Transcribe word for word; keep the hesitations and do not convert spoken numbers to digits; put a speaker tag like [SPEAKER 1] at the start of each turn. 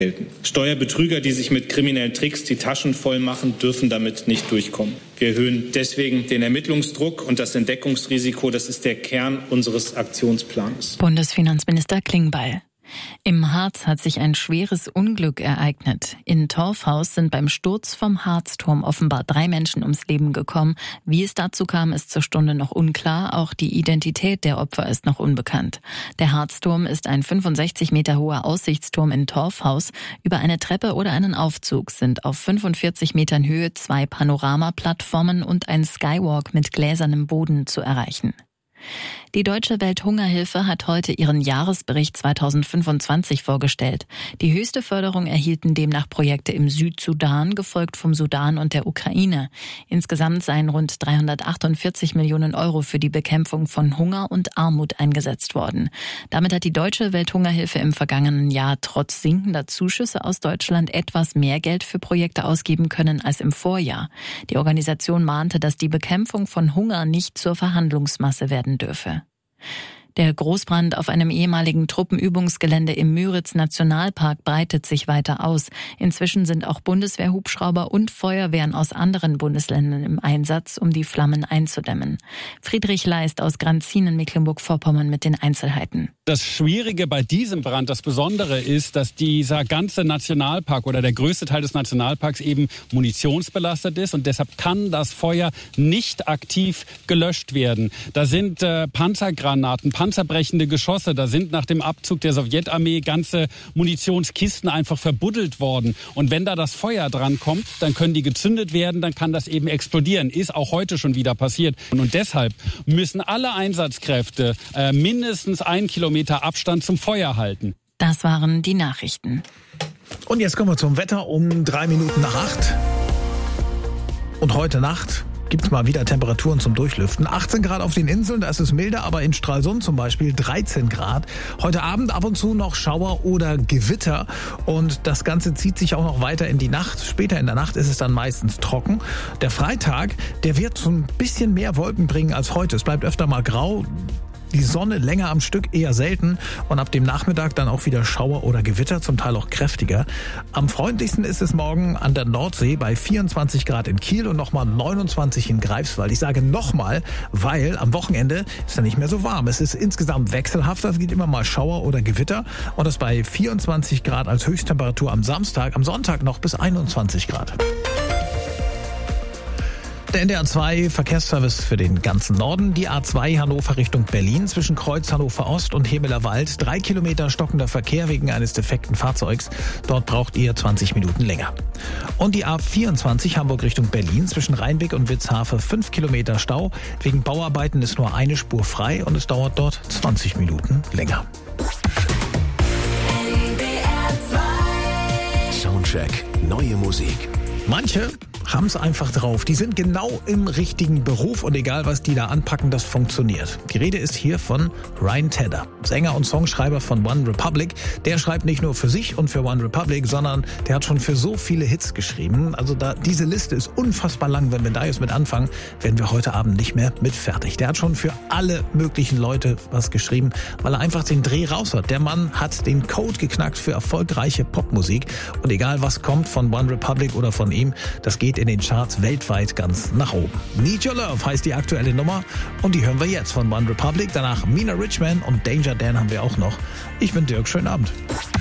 [SPEAKER 1] gelten. Steuerbetrüger, die sich mit kriminellen Tricks die Taschen voll machen, dürfen damit nicht durchkommen. Wir erhöhen deswegen den Ermittlungsdruck und das Entdeckungsrisiko. Das ist der Kern unseres Aktionsplans.
[SPEAKER 2] Bundesfinanzminister Klingbeil. Im Harz hat sich ein schweres Unglück ereignet. In Torfhaus sind beim Sturz vom Harzturm offenbar drei Menschen ums Leben gekommen. Wie es dazu kam, ist zur Stunde noch unklar. Auch die Identität der Opfer ist noch unbekannt. Der Harzturm ist ein fünfundsechzig Meter hoher Aussichtsturm in Torfhaus. Über eine Treppe oder einen Aufzug sind auf fünfundvierzig Metern Höhe zwei Panoramaplattformen und ein Skywalk mit gläsernem Boden zu erreichen. Die Deutsche Welthungerhilfe hat heute ihren Jahresbericht zweitausendfünfundzwanzig vorgestellt. Die höchste Förderung erhielten demnach Projekte im Südsudan, gefolgt vom Sudan und der Ukraine. Insgesamt seien rund dreihundertachtundvierzig Millionen Euro für die Bekämpfung von Hunger und Armut eingesetzt worden. Damit hat die Deutsche Welthungerhilfe im vergangenen Jahr trotz sinkender Zuschüsse aus Deutschland etwas mehr Geld für Projekte ausgeben können als im Vorjahr. Die Organisation mahnte, dass die Bekämpfung von Hunger nicht zur Verhandlungsmasse werden dürfe. Der Großbrand auf einem ehemaligen Truppenübungsgelände im Müritz-Nationalpark breitet sich weiter aus. Inzwischen sind auch Bundeswehrhubschrauber und Feuerwehren aus anderen Bundesländern im Einsatz, um die Flammen einzudämmen. Friedrich Leist aus Granzin, Mecklenburg-Vorpommern mit den Einzelheiten.
[SPEAKER 3] Das Schwierige bei diesem Brand, das Besondere ist, dass dieser ganze Nationalpark oder der größte Teil des Nationalparks eben munitionsbelastet ist und deshalb kann das Feuer nicht aktiv gelöscht werden. Da sind äh, Panzergranaten, panzerbrechende Geschosse, da sind nach dem Abzug der Sowjetarmee ganze Munitionskisten einfach verbuddelt worden. Und wenn da das Feuer dran kommt, dann können die gezündet werden, dann kann das eben explodieren. Ist auch heute schon wieder passiert. Und deshalb müssen alle Einsatzkräfte äh, mindestens einen Kilometer Abstand zum Feuer halten.
[SPEAKER 2] Das waren die Nachrichten.
[SPEAKER 4] Und jetzt kommen wir zum Wetter um drei Minuten nach acht. Und heute Nacht gibt es mal wieder Temperaturen zum Durchlüften. achtzehn Grad auf den Inseln, da ist es milder, aber in Stralsund zum Beispiel dreizehn Grad. Heute Abend ab und zu noch Schauer oder Gewitter und das Ganze zieht sich auch noch weiter in die Nacht. Später in der Nacht ist es dann meistens trocken. Der Freitag, der wird so ein bisschen mehr Wolken bringen als heute. Es bleibt öfter mal grau. Die Sonne länger am Stück eher selten und ab dem Nachmittag dann auch wieder Schauer oder Gewitter, zum Teil auch kräftiger. Am freundlichsten ist es morgen an der Nordsee bei vierundzwanzig Grad in Kiel und nochmal neunundzwanzig in Greifswald. Ich sage nochmal, weil am Wochenende ist ja nicht mehr so warm. Es ist insgesamt wechselhaft, es gibt immer mal Schauer oder Gewitter und das bei vierundzwanzig Grad als Höchsttemperatur am Samstag, am Sonntag noch bis einundzwanzig Grad. Der N D R zwei Verkehrsservice für den ganzen Norden. Die A zwei Hannover Richtung Berlin zwischen Kreuz Hannover Ost und Hemelerwald. Drei Kilometer stockender Verkehr wegen eines defekten Fahrzeugs. Dort braucht ihr zwanzig Minuten länger. Und die A vierundzwanzig Hamburg Richtung Berlin zwischen Rheinbeck und Witzhafe. Fünf Kilometer Stau. Wegen Bauarbeiten ist nur eine Spur frei und es dauert dort zwanzig Minuten länger.
[SPEAKER 5] Soundcheck. Neue Musik.
[SPEAKER 4] Manche haben es einfach drauf. Die sind genau im richtigen Beruf und egal, was die da anpacken, das funktioniert. Die Rede ist hier von Ryan Tedder, Sänger und Songschreiber von One Republic. Der schreibt nicht nur für sich und für One Republic, sondern der hat schon für so viele Hits geschrieben. Also da diese Liste ist unfassbar lang. Wenn wir da jetzt mit anfangen, werden wir heute Abend nicht mehr mit fertig. Der hat schon für alle möglichen Leute was geschrieben, weil er einfach den Dreh raus hat. Der Mann hat den Code geknackt für erfolgreiche Popmusik. Und egal, was kommt von One Republic oder von ihm, das geht in den Charts weltweit ganz nach oben. Need Your Love heißt die aktuelle Nummer und die hören wir jetzt von One Republic. Danach Mina Richman und Danger Dan haben wir auch noch. Ich bin Dirk, schönen Abend.